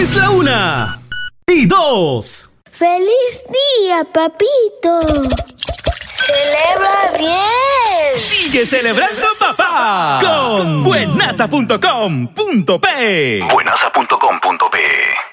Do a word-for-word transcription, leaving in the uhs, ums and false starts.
Es la una y dos. ¡Feliz día, papito! ¡Celebra bien! ¡Sigue celebrando, papá! Con buenaza punto com punto pe. buenaza punto com punto pe